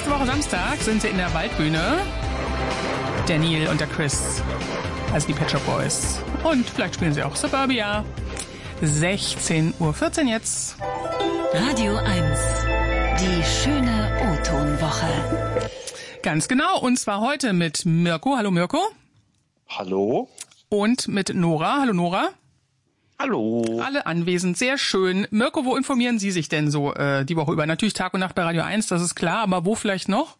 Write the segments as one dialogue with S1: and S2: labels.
S1: Nächste Woche Samstag sind sie in der Waldbühne. Der Neil und der Chris, also die Pet Shop Boys. Und vielleicht spielen sie auch Suburbia. 16:14 Uhr jetzt.
S2: Radio 1, die schöne O-Ton-Woche.
S1: Ganz genau, und zwar heute mit Mirko. Hallo Mirko.
S3: Hallo.
S1: Und mit Nora. Hallo Nora.
S3: Hallo.
S1: Alle anwesend, sehr schön. Mirko, wo informieren Sie sich denn so die Woche über? Natürlich Tag und Nacht bei Radio 1, das ist klar, aber wo vielleicht noch?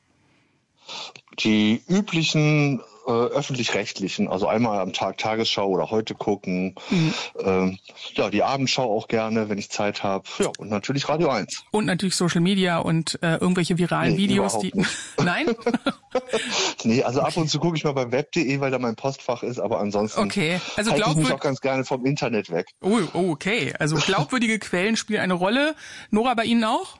S3: Die üblichen öffentlich-rechtlichen, also einmal am Tag Tagesschau oder heute gucken. Die Abendschau auch gerne, wenn ich Zeit habe. Ja, und natürlich Radio 1.
S1: Und natürlich Social Media und irgendwelche viralen Videos, die... Nein?
S3: Nee, also ab und zu gucke ich mal beim web.de, weil da mein Postfach ist, aber ansonsten
S1: okay. Also
S3: halte ich mich auch ganz gerne vom Internet weg.
S1: Oh, okay. Also glaubwürdige Quellen spielen eine Rolle. Nora, bei Ihnen auch?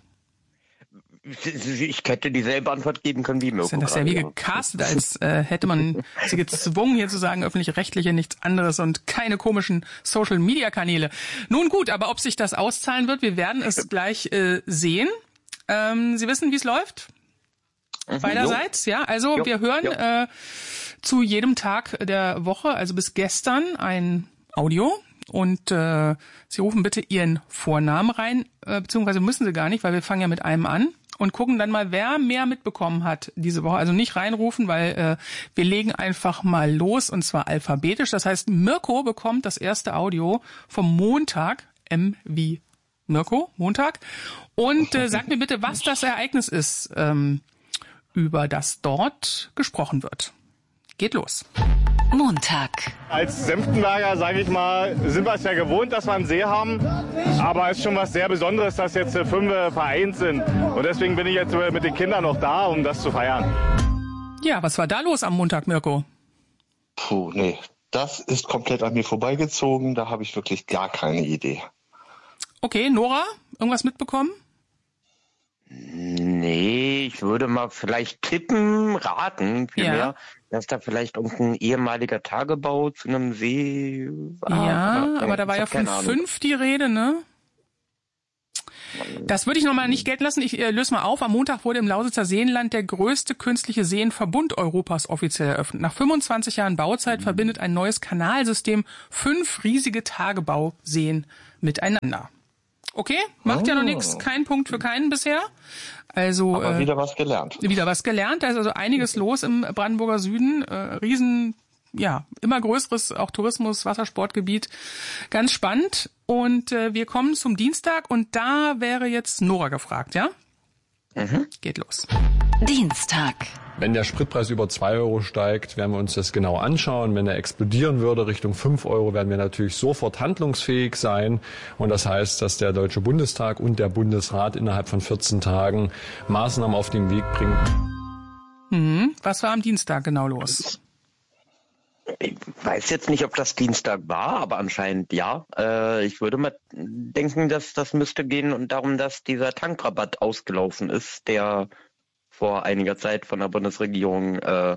S4: Ich hätte dieselbe Antwort geben können wie Mirko.
S1: Das ist ja wie gecastet, als hätte man sie gezwungen, hier zu sagen, öffentlich-rechtliche, nichts anderes und keine komischen Social-Media-Kanäle. Nun gut, aber ob sich das auszahlen wird, wir werden es gleich sehen. Sie wissen, wie es läuft? Beiderseits, ja. Also wir hören zu jedem Tag der Woche, also bis gestern, ein Audio. Und Sie rufen bitte Ihren Vornamen rein, beziehungsweise müssen Sie gar nicht, weil wir fangen ja mit einem an und gucken dann mal, wer mehr mitbekommen hat diese Woche. Also nicht reinrufen, weil wir legen einfach mal los, und zwar alphabetisch. Das heißt, Mirko bekommt das erste Audio vom Montag, M wie Mirko, Montag. Und sag mir bitte, was das Ereignis ist, über das dort gesprochen wird. Geht los.
S2: Montag.
S5: Als Senftenberger, sage ich mal, sind wir es ja gewohnt, dass wir einen See haben. Aber es ist schon was sehr Besonderes, dass jetzt 5 vereint sind. Und deswegen bin ich jetzt mit den Kindern noch da, um das zu feiern.
S1: Ja, was war da los am Montag, Mirko?
S3: Nee, das ist komplett an mir vorbeigezogen. Da habe ich wirklich gar keine Idee.
S1: Okay, Nora, irgendwas mitbekommen?
S4: Nee, ich würde mal vielleicht tippen, raten vielmehr, dass da vielleicht irgendein ehemaliger Tagebau zu einem See war.
S1: Ja, aber da war ja von 5 die Rede, ne? Das würde ich nochmal nicht gelten lassen. Ich löse mal auf. Am Montag wurde im Lausitzer Seenland der größte künstliche Seenverbund Europas offiziell eröffnet. Nach 25 Jahren Bauzeit verbindet ein neues Kanalsystem 5 riesige Tagebauseen miteinander. Okay, macht ja noch nichts. Kein Punkt für keinen bisher. Also
S3: aber wieder was gelernt.
S1: Wieder was gelernt. Da ist also einiges los im Brandenburger Süden. Immer größeres auch Tourismus, Wassersportgebiet. Ganz spannend. Und wir kommen zum Dienstag und da wäre jetzt Nora gefragt, ja? Geht los.
S2: Dienstag.
S6: Wenn der Spritpreis über 2 Euro steigt, werden wir uns das genau anschauen. Wenn er explodieren würde Richtung 5 Euro, werden wir natürlich sofort handlungsfähig sein. Und das heißt, dass der Deutsche Bundestag und der Bundesrat innerhalb von 14 Tagen Maßnahmen auf den Weg bringen.
S1: Was war am Dienstag genau los?
S4: Ich weiß jetzt nicht, ob das Dienstag war, aber anscheinend ja. Ich würde mal denken, dass das müsste gehen und darum, dass dieser Tankrabatt ausgelaufen ist, der vor einiger Zeit von der Bundesregierung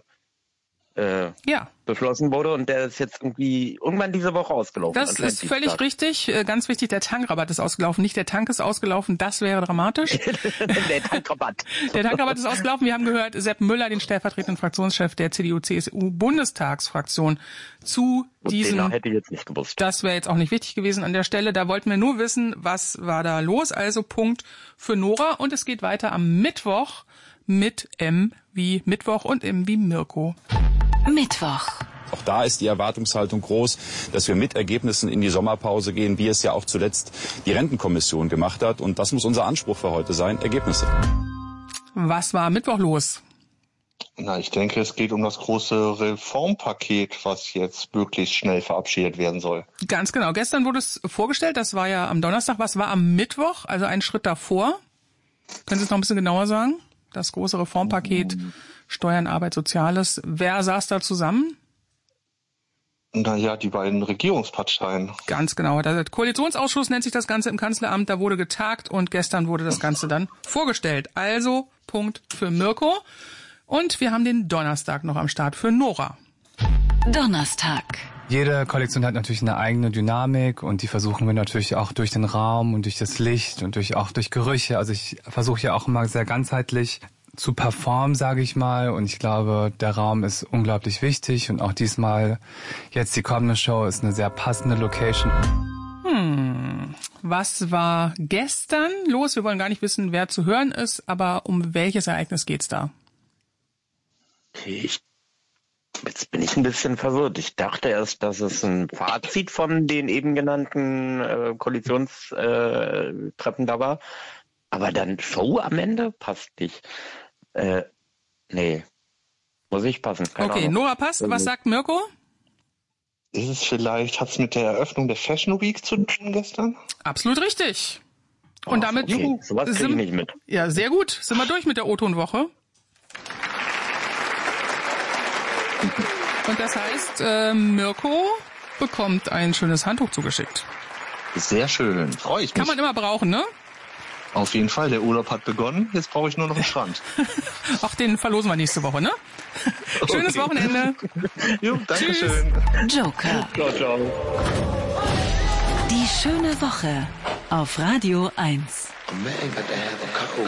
S4: beschlossen wurde und der ist jetzt irgendwann diese Woche ausgelaufen.
S1: Das ist völlig richtig. Ganz wichtig, der Tankrabatt ist ausgelaufen. Nicht der Tank ist ausgelaufen, das wäre dramatisch.
S4: Der Tankrabatt.
S1: Der Tankrabatt ist ausgelaufen. Wir haben gehört, Sepp Müller, den stellvertretenden Fraktionschef der CDU-CSU-Bundestagsfraktion zu diesem...
S4: Den hätte ich jetzt nicht gewusst.
S1: Das wäre jetzt auch nicht wichtig gewesen an der Stelle. Da wollten wir nur wissen, was war da los. Also Punkt für Nora. Und es geht weiter am Mittwoch mit M wie Mittwoch und M wie Mirko.
S2: Mittwoch.
S7: Auch da ist die Erwartungshaltung groß, dass wir mit Ergebnissen in die Sommerpause gehen, wie es ja auch zuletzt die Rentenkommission gemacht hat. Und das muss unser Anspruch für heute sein, Ergebnisse.
S1: Was war am Mittwoch los?
S3: Ich denke, es geht um das große Reformpaket, was jetzt möglichst schnell verabschiedet werden soll.
S1: Ganz genau. Gestern wurde es vorgestellt, das war ja am Donnerstag. Was war am Mittwoch, also einen Schritt davor? Können Sie es noch ein bisschen genauer sagen? Das große Reformpaket, Steuern, Arbeit, Soziales. Wer saß da zusammen?
S3: Die beiden Regierungsparteien.
S1: Ganz genau. Der Koalitionsausschuss nennt sich das Ganze im Kanzleramt. Da wurde getagt und gestern wurde das Ganze dann vorgestellt. Also Punkt für Mirko. Und wir haben den Donnerstag noch am Start für Nora.
S2: Donnerstag.
S8: Jede Kollektion hat natürlich eine eigene Dynamik und die versuchen wir natürlich auch durch den Raum und durch das Licht und durch Gerüche. Also ich versuche ja auch immer sehr ganzheitlich zu performen, sage ich mal. Und ich glaube, der Raum ist unglaublich wichtig. Und auch diesmal, jetzt die kommende Show, ist eine sehr passende Location.
S1: Was war gestern los? Wir wollen gar nicht wissen, wer zu hören ist, aber um welches Ereignis geht's da?
S4: Jetzt bin ich ein bisschen verwirrt. Ich dachte erst, dass es ein Fazit von den eben genannten Koalitionstreffen da war. Aber dann Show am Ende passt nicht. Nee, muss ich passen. Keine
S1: Okay,
S4: Ahnung.
S1: Nora passt. Was sagt Mirko?
S3: Ist es vielleicht, hat es mit der Eröffnung der Fashion Week zu tun gestern?
S1: Absolut richtig. Und damit
S4: Okay, sowas kriege ich nicht mit.
S1: Ja, sehr gut. Sind wir durch mit der O-Ton-Woche. Und das heißt, Mirko bekommt ein schönes Handtuch zugeschickt.
S3: Sehr schön, freue ich mich.
S1: Kann man immer brauchen, ne?
S3: Auf jeden Fall, der Urlaub hat begonnen, jetzt brauche ich nur noch einen Strand.
S1: Ach, den verlosen wir nächste Woche, ne? Schönes Wochenende.
S3: Jo, danke schön.
S2: Joker.
S4: Ciao, ciao.
S2: Die schöne Woche auf Radio 1.